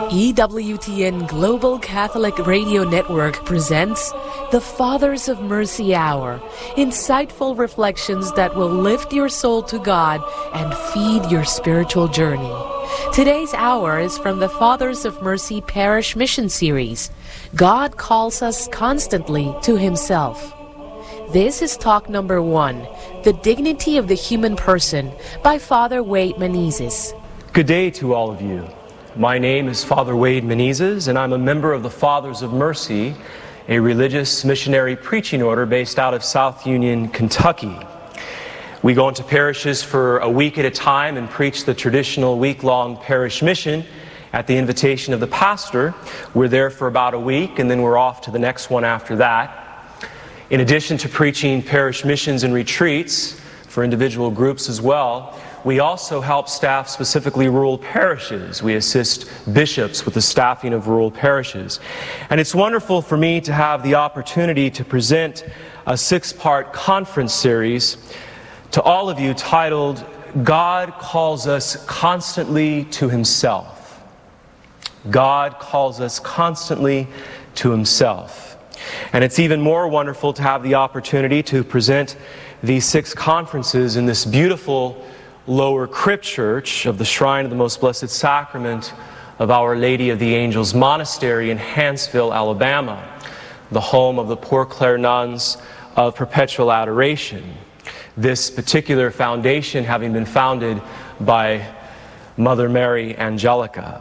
EWTN Global Catholic Radio Network presents the Fathers of Mercy Hour, insightful reflections that will lift your soul to God and feed your spiritual journey. Today's hour is from the Fathers of Mercy Parish Mission Series, God Calls Us Constantly to Himself. This is talk number 1, The Dignity of the Human Person, by Father Wade Menezes. Good day to all of you. My name is Father Wade Menezes, and I'm a member of the Fathers of Mercy, a religious missionary preaching order based out of South Union, Kentucky. We go into parishes for a week at a time and preach the traditional week-long parish mission at the invitation of the pastor. We're there for about a week, and then we're off to the next one after that. In addition to preaching parish missions and retreats for individual groups as well, we also help staff specifically rural parishes. We assist bishops with the staffing of rural parishes. And it's wonderful for me to have the opportunity to present a 6-part conference series to all of you titled, God Calls Us Constantly to Himself. God calls us constantly to Himself. And it's even more wonderful to have the opportunity to present these 6 conferences in this beautiful Lower Crypt Church of the Shrine of the Most Blessed Sacrament of Our Lady of the Angels Monastery in Hanceville, Alabama, the home of the Poor Clare Nuns of Perpetual Adoration. This particular foundation having been founded by Mother Mary Angelica.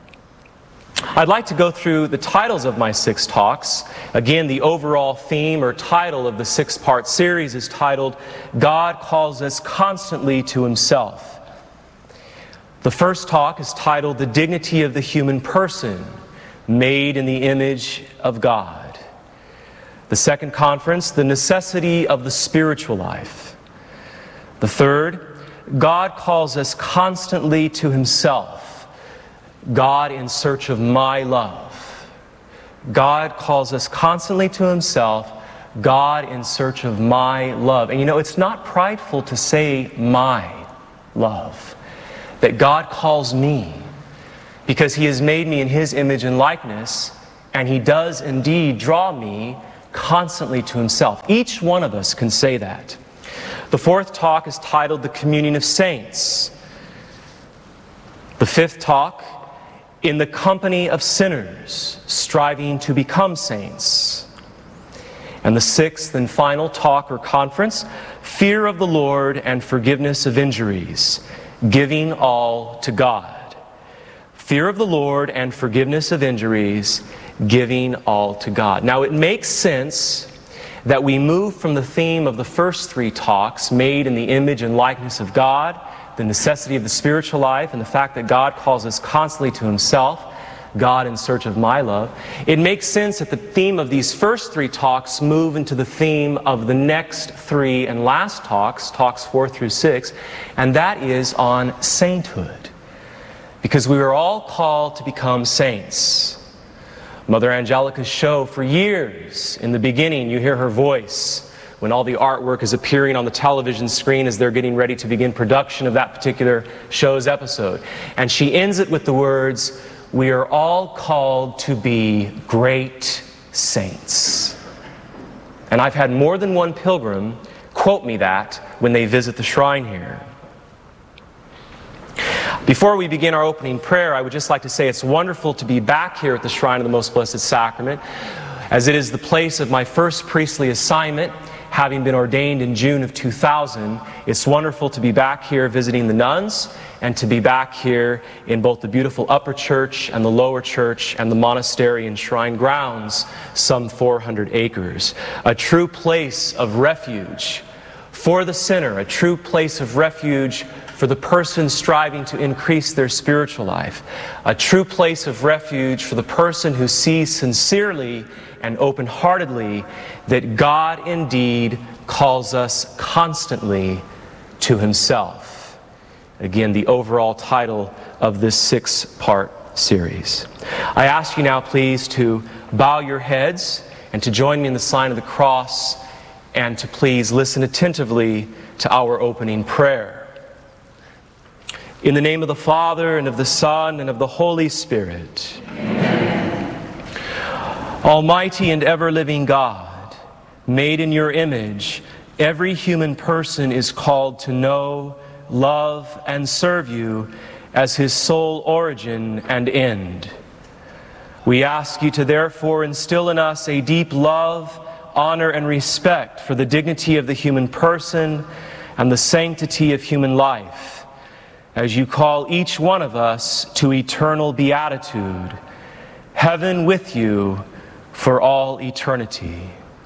I'd like to go through the titles of my 6 talks. Again, the overall theme or title of the 6-part series is titled, God Calls Us Constantly to Himself. The first talk is titled, The Dignity of the Human Person, Made in the Image of God. The second conference, The Necessity of the Spiritual Life. The third, God Calls Us Constantly to Himself. God in search of my love. God calls us constantly to Himself, God in search of my love. And you know, it's not prideful to say my love, that God calls me, because He has made me in His image and likeness, and He does indeed draw me constantly to Himself. Each one of us can say that. The fourth talk is titled, The Communion of Saints. The fifth talk, In the Company of Sinners, Striving to Become Saints. And the sixth and final talk or conference, Fear of the Lord and Forgiveness of Injuries, Giving All to God. Fear of the Lord and Forgiveness of Injuries, Giving All to God. Now it makes sense that we move from the theme of the first 3 talks, made in the image and likeness of God, the necessity of the spiritual life, and the fact that God calls us constantly to Himself, God in search of my love. It makes sense that the theme of these first 3 talks move into the theme of the next 3 and last talks, talks 4 through 6, and that is on sainthood. Because we are all called to become saints. Mother Angelica's show for years, in the beginning you hear her voice, when all the artwork is appearing on the television screen as they're getting ready to begin production of that particular show's episode. And she ends it with the words, we are all called to be great saints. And I've had more than one pilgrim quote me that when they visit the shrine here. Before we begin our opening prayer, I would just like to say it's wonderful to be back here at the Shrine of the Most Blessed Sacrament, as it is the place of my first priestly assignment. Having been ordained in June of 2000, it's wonderful to be back here visiting the nuns and to be back here in both the beautiful upper church and the lower church and the monastery and shrine grounds, some 400 acres. A true place of refuge for the sinner, a true place of refuge for the person striving to increase their spiritual life, a true place of refuge for the person who sees sincerely and open-heartedly that God indeed calls us constantly to Himself. Again, the overall title of this 6-part series. I ask you now, please, to bow your heads and to join me in the sign of the cross, and to please listen attentively to our opening prayer. In the name of the Father, and of the Son, and of the Holy Spirit. Amen. Almighty and ever-living God, made in your image, every human person is called to know, love, and serve you as his sole origin and end. We ask you to therefore instill in us a deep love, honor, and respect for the dignity of the human person and the sanctity of human life, as you call each one of us to eternal beatitude, heaven with you for all eternity.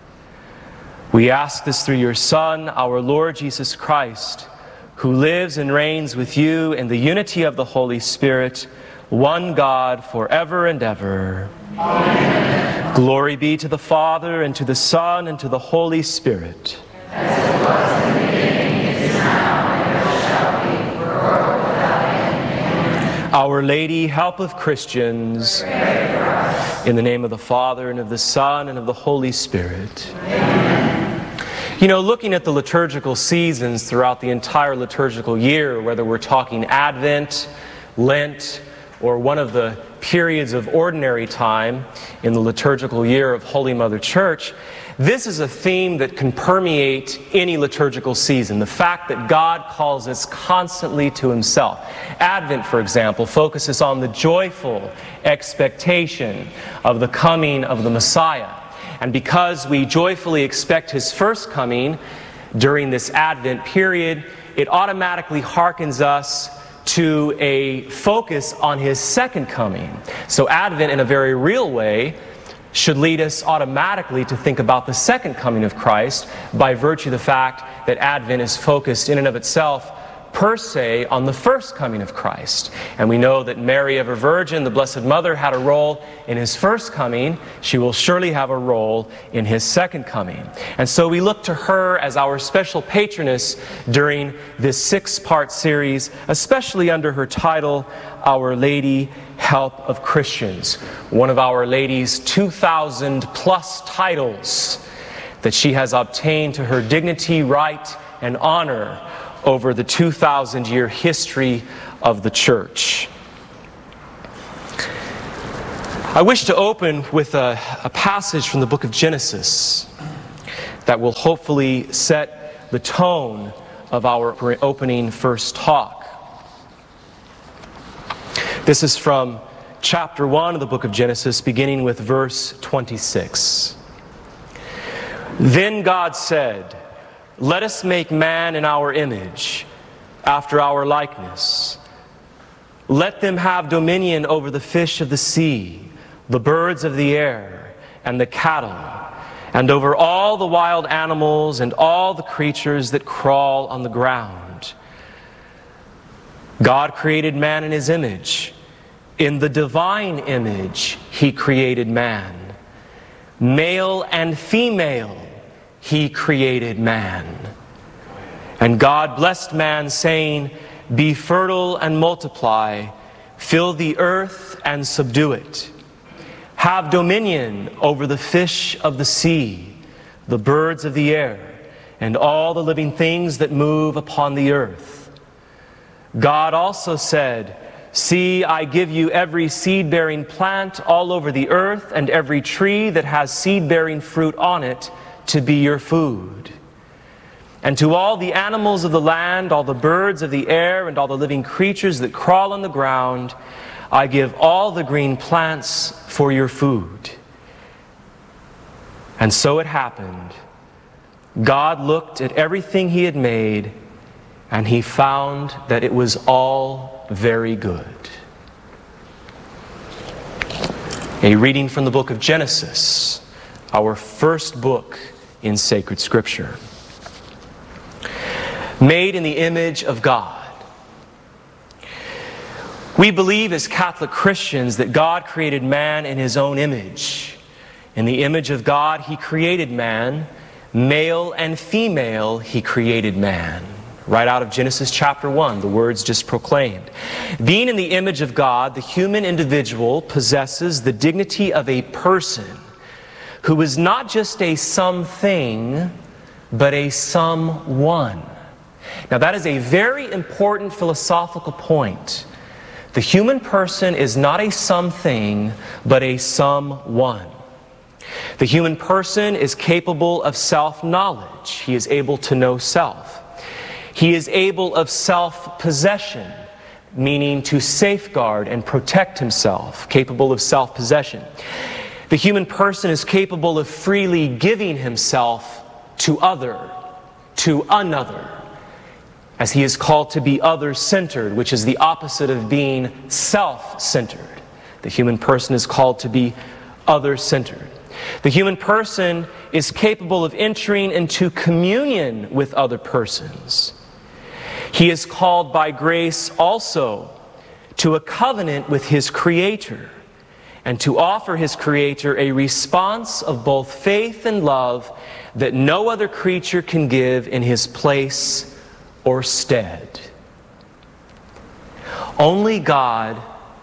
We ask this through your Son, our Lord Jesus Christ, who lives and reigns with you in the unity of the Holy Spirit, one God, forever and ever. Amen. Glory be to the Father, and to the Son, and to the Holy Spirit. As it was in the beginning, is now, and ever shall be, world without end. Our Lady, help of Christians, in the name of the Father, and of the Son, and of the Holy Spirit. Amen. You know, looking at the liturgical seasons throughout the entire liturgical year, whether we're talking Advent, Lent, or one of the periods of ordinary time in the liturgical year of Holy Mother Church, this is a theme that can permeate any liturgical season. The fact that God calls us constantly to himself. Advent, for example, focuses on the joyful expectation of the coming of the Messiah. And because we joyfully expect his first coming during this Advent period, it automatically hearkens us to a focus on his second coming. So Advent, in a very real way, should lead us automatically to think about the second coming of Christ by virtue of the fact that Advent is focused in and of itself per se on the first coming of Christ. And we know that Mary, ever Virgin, the Blessed Mother, had a role in his first coming. She will surely have a role in his second coming. And so we look to her as our special patroness during this 6-part series, especially under her title, Our Lady, Help of Christians. One of Our Lady's 2,000 plus titles that she has obtained to her dignity, right, and honor over the 2,000-year history of the Church. I wish to open with a passage from the book of Genesis that will hopefully set the tone of our opening first talk. This is from chapter 1 of the book of Genesis, beginning with verse 26. Then God said, "Let us make man in our image, after our likeness. Let them have dominion over the fish of the sea, the birds of the air, and the cattle, and over all the wild animals and all the creatures that crawl on the ground." God created man in his image. In the divine image, he created man. Male and female, he created man. And God blessed man, saying, "Be fertile and multiply, fill the earth and subdue it. Have dominion over the fish of the sea, the birds of the air, and all the living things that move upon the earth." God also said, "See, I give you every seed-bearing plant all over the earth, and every tree that has seed-bearing fruit on it, to be your food. And to all the animals of the land, all the birds of the air, and all the living creatures that crawl on the ground, I give all the green plants for your food." And so it happened. God looked at everything he had made, and he found that it was all very good. A reading from the book of Genesis, our first book in sacred Scripture. Made in the image of God. We believe as Catholic Christians that God created man in his own image. In the image of God, he created man. Male and female, he created man. Right out of Genesis chapter 1, the words just proclaimed. Being in the image of God, the human individual possesses the dignity of a person who is not just a something, but a someone. Now that is a very important philosophical point. The human person is not a something, but a someone. The human person is capable of self-knowledge. He is able to know self. He is able of self-possession, meaning to safeguard and protect himself, capable of self-possession. The human person is capable of freely giving himself to another, as he is called to be other-centered, which is the opposite of being self-centered. The human person is called to be other-centered. The human person is capable of entering into communion with other persons. He is called by grace also to a covenant with his Creator, and to offer his Creator a response of both faith and love that no other creature can give in his place or stead. Only God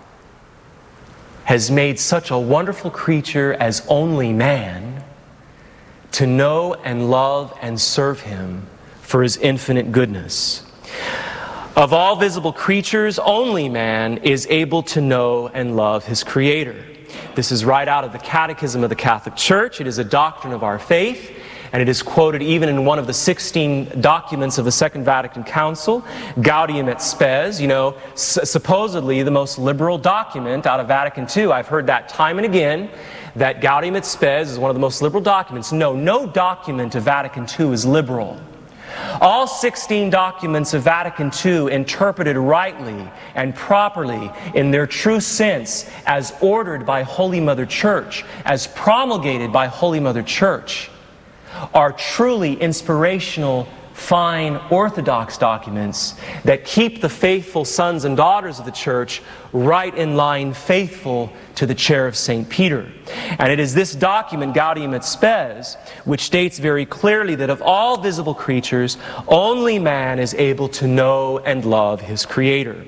has made such a wonderful creature as only man to know and love and serve him for his infinite goodness. Of all visible creatures, only man is able to know and love his Creator. This is right out of the Catechism of the Catholic Church. It is a doctrine of our faith, and it is quoted even in one of the 16 documents of the Second Vatican Council, Gaudium et Spes, supposedly the most liberal document out of Vatican II. I've heard that time and again, that Gaudium et Spes is one of the most liberal documents. No document of Vatican II is liberal. All 16 documents of Vatican II, interpreted rightly and properly in their true sense, as ordered by Holy Mother Church, as promulgated by Holy Mother Church, are truly inspirational, fine, orthodox documents that keep the faithful sons and daughters of the Church right in line, faithful to the chair of St. Peter. And it is this document, Gaudium et Spes, which states very clearly that of all visible creatures, only man is able to know and love his Creator.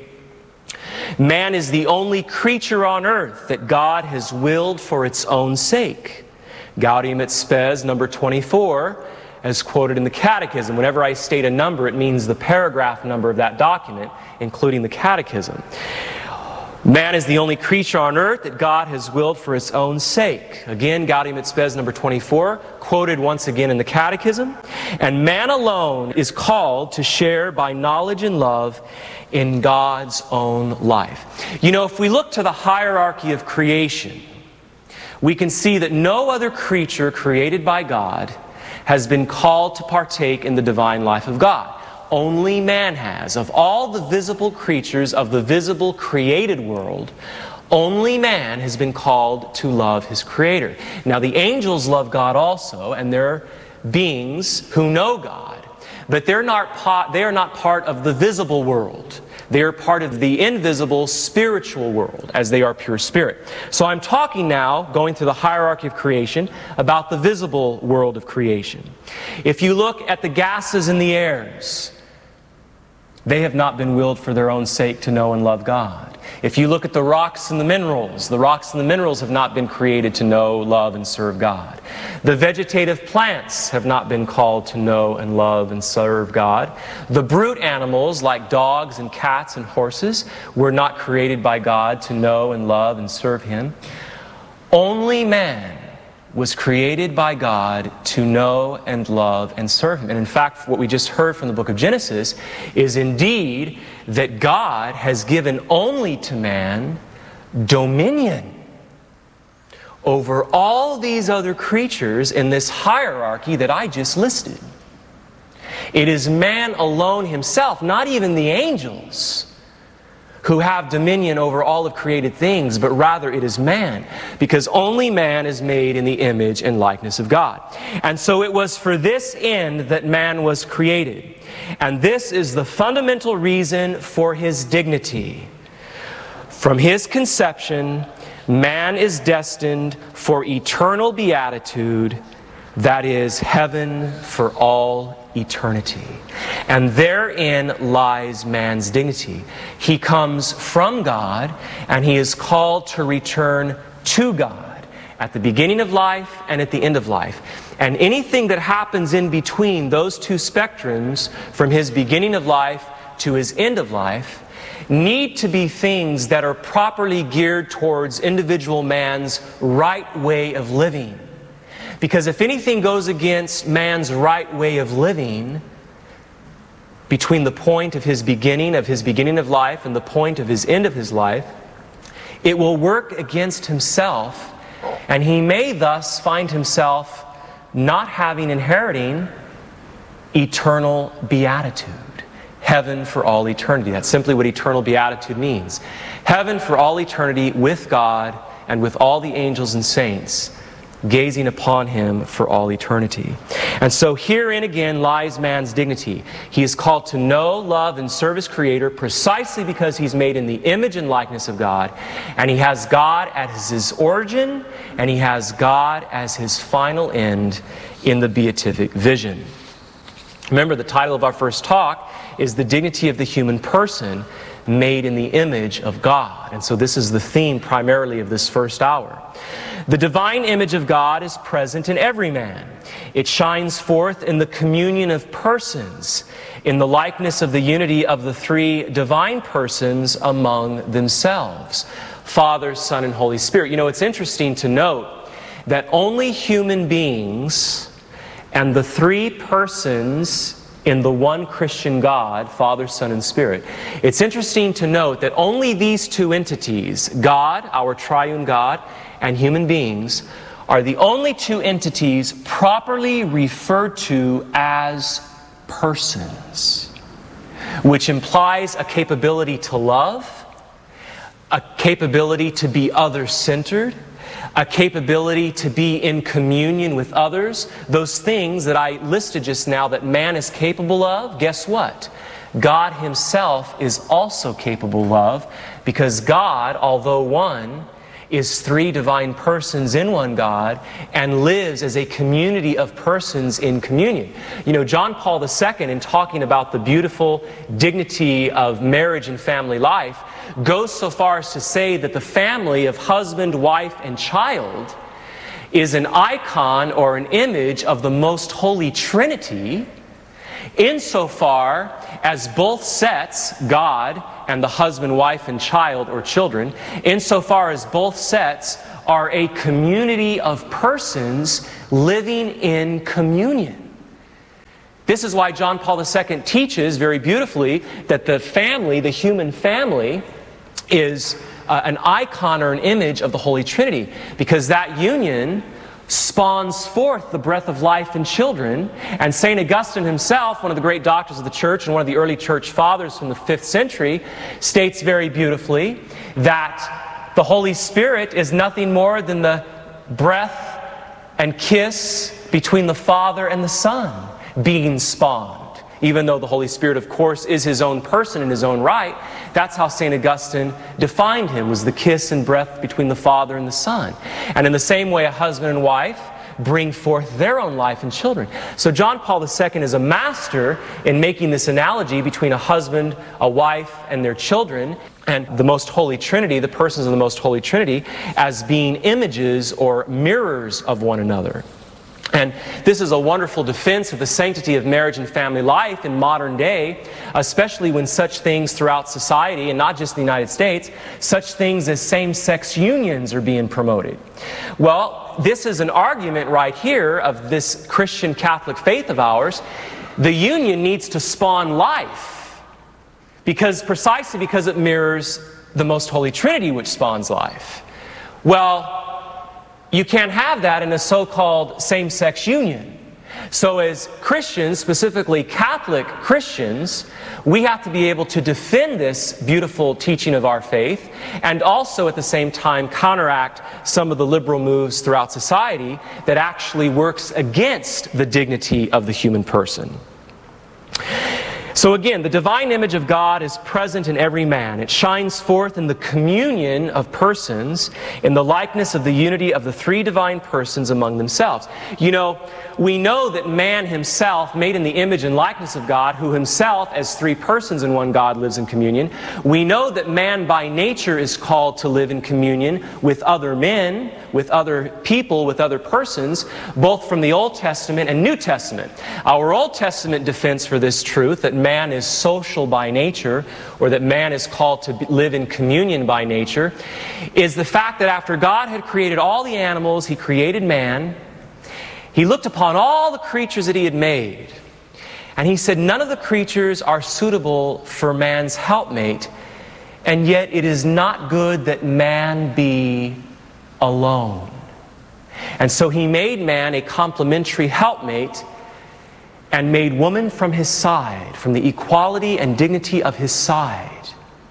Man is the only creature on earth that God has willed for its own sake. Gaudium et Spes, number 24, as quoted in the Catechism. Whenever I state a number, it means the paragraph number of that document, including the Catechism. Man is the only creature on earth that God has willed for its own sake. Again, Gaudium et Spes, number 24, quoted once again in the Catechism. And man alone is called to share by knowledge and love in God's own life. If we look to the hierarchy of creation, we can see that no other creature created by God has been called to partake in the divine life of God. Only man has. Of all the visible creatures of the visible created world, only man has been called to love his Creator. Now the angels love God also, and they're beings who know God, but they are not part of the visible world. They are part of the invisible spiritual world, as they are pure spirit. So I'm talking now, going through the hierarchy of creation, about the visible world of creation. If you look at the gases in the airs, they have not been willed for their own sake to know and love God. If you look at the rocks and the minerals have not been created to know, love, and serve God. The vegetative plants have not been called to know and love and serve God. The brute animals, like dogs and cats and horses, were not created by God to know and love and serve Him. Only man was created by God to know and love and serve Him. And in fact, what we just heard from the book of Genesis is indeed that God has given only to man dominion over all these other creatures in this hierarchy that I just listed. It is man alone himself, not even the angels, who have dominion over all of created things, but rather it is man, because only man is made in the image and likeness of God. And so it was for this end that man was created. And this is the fundamental reason for his dignity. From his conception, man is destined for eternal beatitude, that is, heaven for all eternity. And therein lies man's dignity. He comes from God, and he is called to return to God. at the beginning of life and at the end of life. And anything that happens in between those two spectrums, from his beginning of life to his end of life, need to be things that are properly geared towards individual man's right way of living. Because if anything goes against man's right way of living, between the point of his beginning of life and the point of his end of his life, it will work against himself, and he may thus find himself not inheriting eternal beatitude. Heaven for all eternity. That's simply what eternal beatitude means. Heaven for all eternity with God and with all the angels and saints, gazing upon him for all eternity. And so herein again lies man's dignity. He is called to know, love, and serve his Creator precisely because he's made in the image and likeness of God, and he has God as his origin, and he has God as his final end in the beatific vision. Remember, the title of our first talk is The Dignity of the Human Person Made in the Image of God. And so this is the theme primarily of this first hour. The divine image of God is present in every man. It shines forth in the communion of persons, in the likeness of the unity of the three divine persons among themselves, Father, Son, and Holy Spirit. You know, it's interesting to note that only human beings and the three persons in the one Christian God, Father, Son, and Spirit. It's interesting to note that only these two entities, God, our triune God, and human beings, are the only two entities properly referred to as persons, which implies a capability to love, a capability to be other-centered, a capability to be in communion with others. Those things that I listed just now that man is capable of, guess what? God himself is also capable of, because God, although one, is three divine persons in one God and lives as a community of persons in communion. You know, John Paul II, in talking about the beautiful dignity of marriage and family life, goes so far as to say that the family of husband, wife, and child is an icon or an image of the most holy Trinity, insofar as both sets, God and the husband, wife, and child or children, insofar as both sets are a community of persons living in communion. This is why John Paul II teaches very beautifully that the family, the human family, is an icon or an image of the Holy Trinity, because that union spawns forth the breath of life in children. And St. Augustine himself, one of the great doctors of the church and one of the early church fathers from the 5th century, states very beautifully that the Holy Spirit is nothing more than the breath and kiss between the Father and the Son being spawned. Even though the Holy Spirit, of course, is his own person in his own right, that's how St. Augustine defined him, was the kiss and breath between the Father and the Son. And in the same way, a husband and wife bring forth their own life and children. So John Paul II is a master in making this analogy between a husband, a wife, and their children, and the most holy Trinity, the persons of the most holy Trinity, as being images or mirrors of one another. And this is a wonderful defense of the sanctity of marriage and family life in modern day, especially when such things throughout society, and not just the United States, such things as same-sex unions are being promoted. Well, this is an argument right here of this Christian Catholic faith of ours. The union needs to spawn life, precisely because it mirrors the most holy Trinity, which spawns life. Well, you can't have that in a so-called same-sex union. So as Christians, specifically Catholic Christians, we have to be able to defend this beautiful teaching of our faith, and also at the same time counteract some of the liberal moves throughout society that actually works against the dignity of the human person. So again, the divine image of God is present in every man. It shines forth in the communion of persons, in the likeness of the unity of the three divine persons among themselves. You know, we know that man himself, made in the image and likeness of God, who himself, as three persons in one God, lives in communion. We know that man by nature is called to live in communion with other men, with other people, with other persons, both from the Old Testament and New Testament. Our Old Testament defense for this truth, that man is social by nature, or that man is called to live in communion by nature, is the fact that after God had created all the animals, He created man. He looked upon all the creatures that He had made, and He said, none of the creatures are suitable for man's helpmate, and yet it is not good that man be alone. And so He made man a complementary helpmate, and made woman from his side, from the equality and dignity of his side,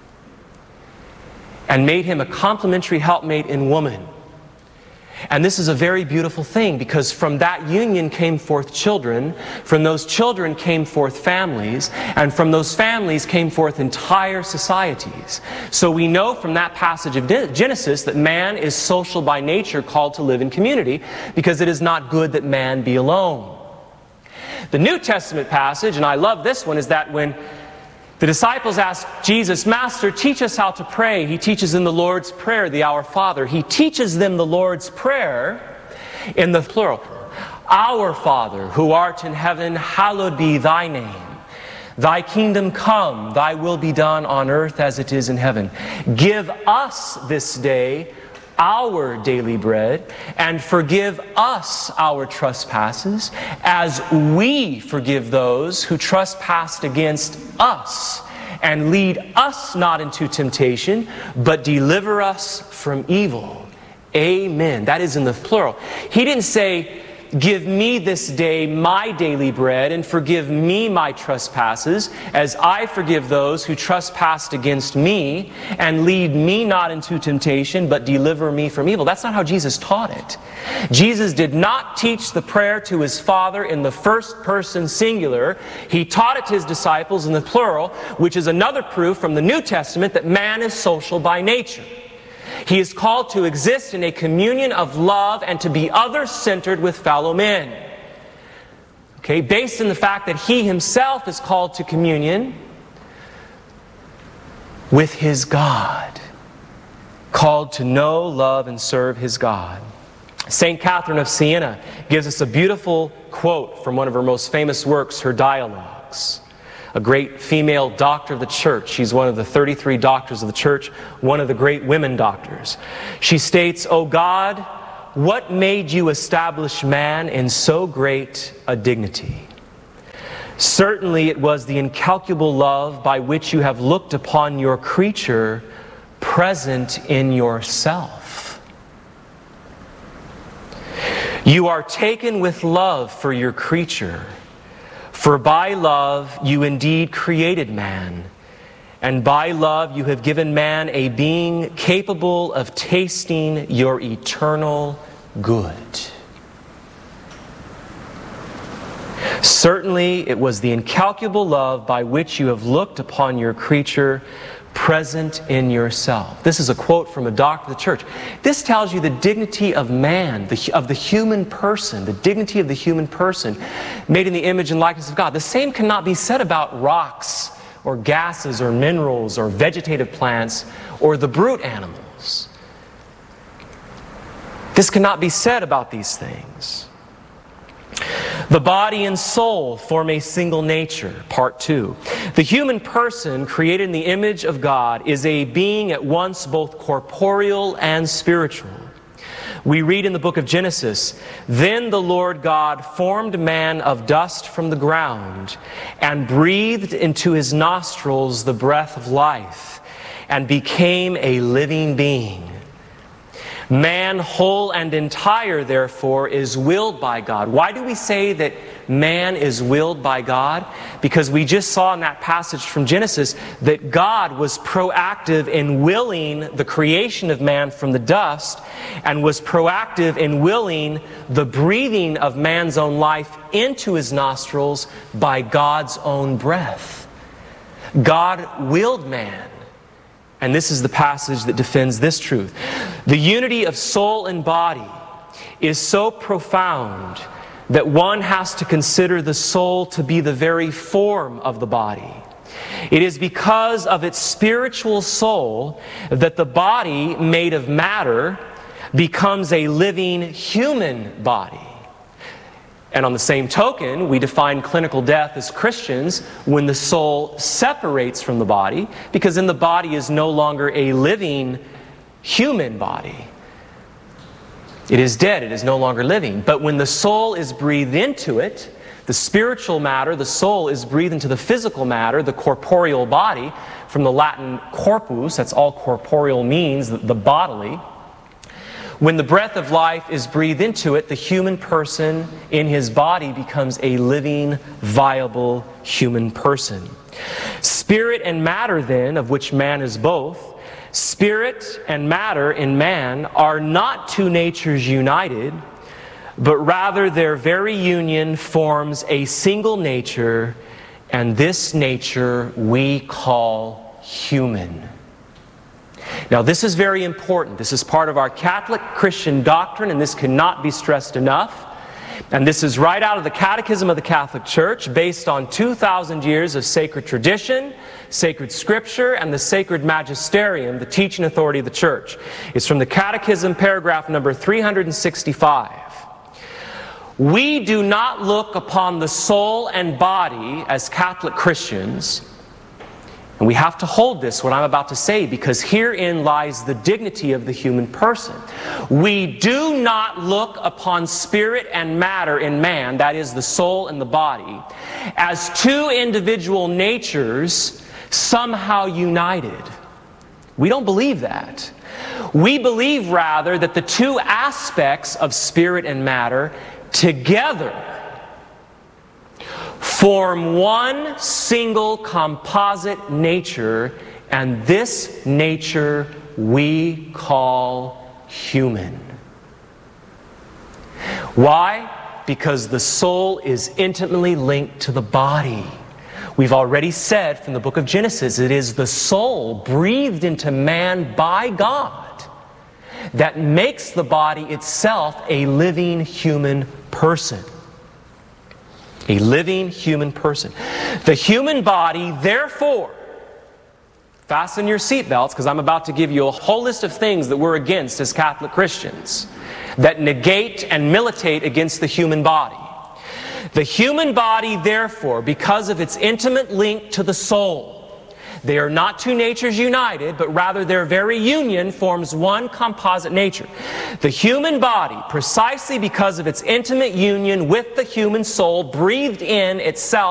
and made him a complementary helpmate in woman. And this is a very beautiful thing, because from that union came forth children, from those children came forth families, and from those families came forth entire societies. So we know from that passage of Genesis that man is social by nature, called to live in community, because it is not good that man be alone. The New Testament passage, and I love this one, is that when the disciples asked Jesus, Master, teach us how to pray. He teaches them the Lord's Prayer, the Our Father. He teaches them the Lord's Prayer in the plural. Our Father, who art in heaven, hallowed be thy name. Thy kingdom come, thy will be done on earth as it is in heaven. Give us this day our daily bread, and forgive us our trespasses, as we forgive those who trespass against us. And lead us not into temptation, but deliver us from evil. Amen. That is in the plural. He didn't say, give me this day my daily bread, and forgive me my trespasses, as I forgive those who trespass against me, and lead me not into temptation, but deliver me from evil. That's not how Jesus taught it. Jesus did not teach the prayer to His Father in the first person singular. He taught it to His disciples in the plural, which is another proof from the New Testament that man is social by nature. He is called to exist in a communion of love and to be other-centered with fellow men. Okay, based on the fact that He Himself is called to communion with His God, called to know, love, and serve His God. St. Catherine of Siena gives us a beautiful quote from one of her most famous works, her Dialogues. A great female doctor of the church. She's one of the 33 doctors of the church, one of the great women doctors. She states, O God, what made you establish man in so great a dignity? Certainly it was the incalculable love by which you have looked upon your creature present in yourself. You are taken with love for your creature, for by love you indeed created man, and by love you have given man a being capable of tasting your eternal good. Certainly it was the incalculable love by which you have looked upon your creature present in yourself. This is a quote from a doctor of the church. This tells you the dignity of man, of the human person, the dignity of the human person made in the image and likeness of God. The same cannot be said about rocks or gases or minerals or vegetative plants or the brute animals. This cannot be said about these things. The body and soul form a single nature, part 2. The human person, created in the image of God, is a being at once both corporeal and spiritual. We read in the book of Genesis, Then the Lord God formed man of dust from the ground, and breathed into his nostrils the breath of life, and became a living being. Man, whole and entire, therefore, is willed by God. Why do we say that man is willed by God? Because we just saw in that passage from Genesis that God was proactive in willing the creation of man from the dust, and was proactive in willing the breathing of man's own life into his nostrils by God's own breath. God willed man. And this is the passage that defends this truth. The unity of soul and body is so profound that one has to consider the soul to be the very form of the body. It is because of its spiritual soul that the body made of matter becomes a living human body. And on the same token, we define clinical death as Christians when the soul separates from the body, because then the body is no longer a living human body. It is dead, it is no longer living. But when the soul is breathed into it, the spiritual matter, the soul is breathed into the physical matter, the corporeal body, from the Latin corpus, that's all corporeal means, the bodily. When the breath of life is breathed into it, the human person in his body becomes a living, viable human person. Spirit and matter then, of which man is both, spirit and matter in man are not two natures united, but rather their very union forms a single nature, and this nature we call human. Now, this is very important. This is part of our Catholic Christian doctrine, and this cannot be stressed enough. And this is right out of the Catechism of the Catholic Church, based on 2,000 years of sacred tradition, sacred scripture, and the sacred magisterium, the teaching authority of the Church. It's from the Catechism, paragraph number 365. We do not look upon the soul and body as Catholic Christians. And we have to hold this, what I'm about to say, because herein lies the dignity of the human person. We do not look upon spirit and matter in man, that is the soul and the body, as two individual natures somehow united. We don't believe that. We believe rather that the two aspects of spirit and matter together form one single composite nature, and this nature we call human. Why? Because the soul is intimately linked to the body. We've already said from the book of Genesis, it is the soul breathed into man by God that makes the body itself a living human person. A living human person. The human body, therefore, fasten your seatbelts, because I'm about to give you a whole list of things that we're against as Catholic Christians that negate and militate against the human body. The human body, therefore, because of its intimate link to the soul, they are not two natures united, but rather their very union forms one composite nature. The human body, precisely because of its intimate union with the human soul, breathed in itself